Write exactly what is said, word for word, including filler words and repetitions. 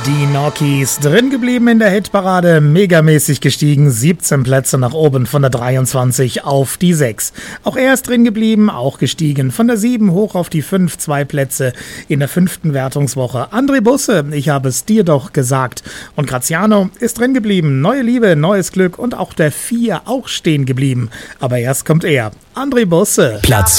Die Gnocchis drin geblieben in der Hitparade, megamäßig gestiegen, siebzehn Plätze nach oben von der dreiundzwanzig auf die sechs. Auch er ist drin geblieben, auch gestiegen von der sieben hoch auf die fünf, zwei Plätze in der fünften Wertungswoche. André Busse, ich habe es dir doch gesagt. Und Graziano ist drin geblieben, neue Liebe, neues Glück und auch der vier auch stehen geblieben. Aber erst kommt er, André Busse. Platz